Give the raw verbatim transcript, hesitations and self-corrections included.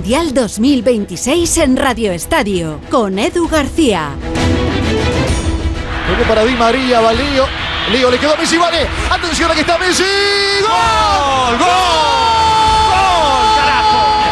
Mundial dos mil veintiséis en Radio Estadio, con Edu García. Toque para Di María, va Leo. Leo le quedó a Messi, vale. Atención, aquí está Messi.